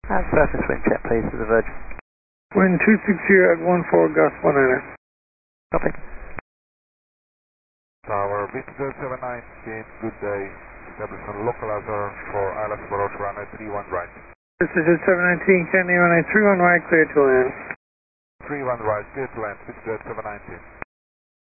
Surface wind check please for the Virgin. Wind 260 at 14 gust 19er. Copy. Tower, Victor 719, good day. Establishment localizer for ILS approach runway 31 right. This is 719, Kennedy runway 31 right, clear to land. 31 right, clear to land, Victor 719.